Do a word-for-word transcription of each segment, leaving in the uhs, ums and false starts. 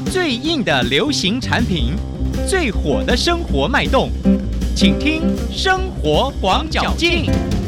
最硬的流行产品，最火的生活脉动，请听生活广角镜。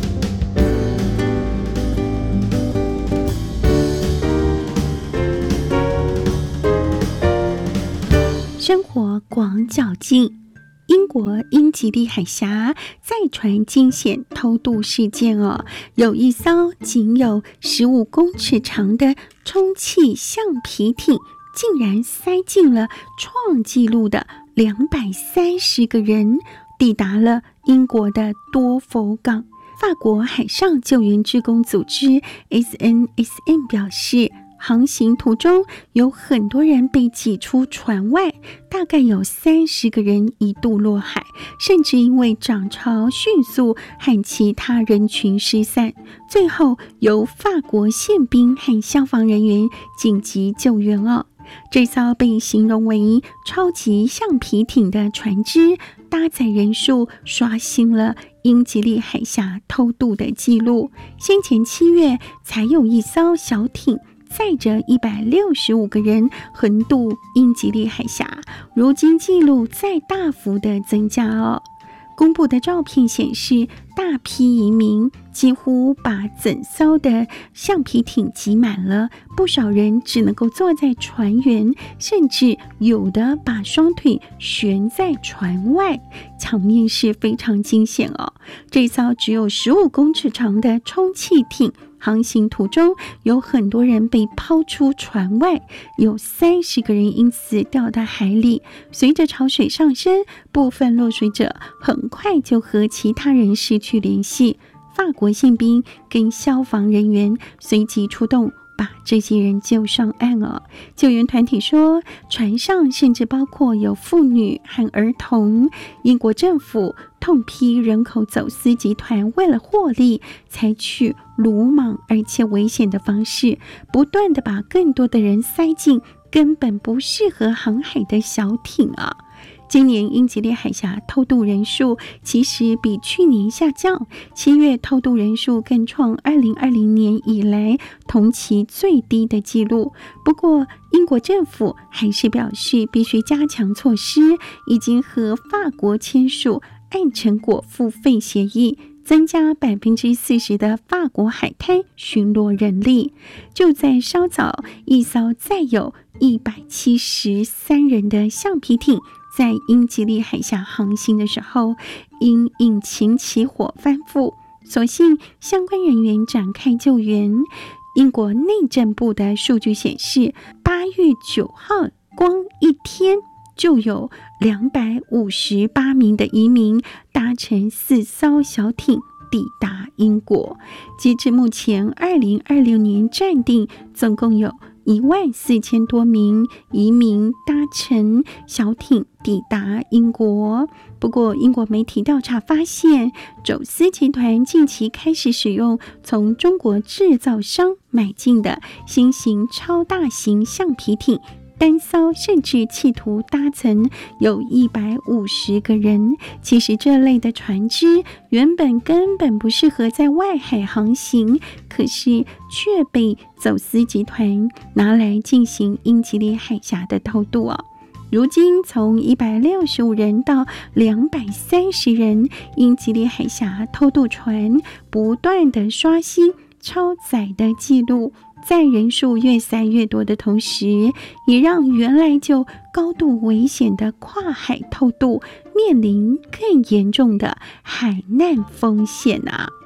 生活广角镜。英国英吉利海峡载船惊险偷渡事件哦，有一艘仅有十五公尺长的充气橡皮艇，竟然塞进了创纪录的两百三十个人，抵达了英国的多佛港。法国海上救援志工组织 S N S M 表示，航行途中有很多人被挤出船外，大概有三十个人一度落海，甚至因为涨潮迅速和其他人群失散，最后由法国宪兵和消防人员紧急救援哦。这艘被形容为超级橡皮艇的船只，搭载人数刷新了英吉利海峡偷渡的记录。先前七月才有一艘小艇载着一百六十五个人横渡英吉利海峡，如今记录再大幅的增加哦。公布的照片显示，大批移民几乎把整艘的橡皮艇挤满了，不少人只能够坐在船员，甚至有的把双腿悬在船外，场面是非常惊险哦。这艘只有十五公尺长的充气艇航行途中，有很多人被抛出船外，有三十个人因此掉到海里。随着潮水上升，部分落水者很快就和其他人失去联系。法国宪兵跟消防人员随即出动，把这些人救上岸哦。救援团体说，船上甚至包括有妇女和儿童。英国政府痛批人口走私集团为了获利，采取鲁莽而且危险的方式，不断的把更多的人塞进根本不适合航海的小艇啊。今年英吉利海峡偷渡人数其实比去年下降，七月偷渡人数更创二零二零年以来同期最低的记录。不过英国政府还是表示必须加强措施，已经和法国签署按成果付费协议，增加百分之四十的法国海滩巡逻人力。就在稍早，一艘载有一百七十三人的橡皮艇在英吉利海峡航行的时候，因引擎起火翻覆，所幸相关人员展开救援。英国内政部的数据显示，八月九号光一天就有两百五十八名的移民搭乘四艘小艇抵达英国。截至目前，二零二六年暂定总共有一万四千多名移民搭乘小艇抵达英国。不过，英国媒体调查发现，走私集团近期开始使用从中国制造商买进的新型超大型橡皮艇，单艘甚至企图搭乘有一百五十个人。其实这类的船只原本根本不适合在外海航行，可是却被走私集团拿来进行英吉利海峡的偷渡哦。如今从一百六十五人到两百三十人，英吉利海峡偷渡船不断的刷新超载的记录，在人数越塞越多的同时，也让原来就高度危险的跨海偷渡面临更严重的海难风险啊。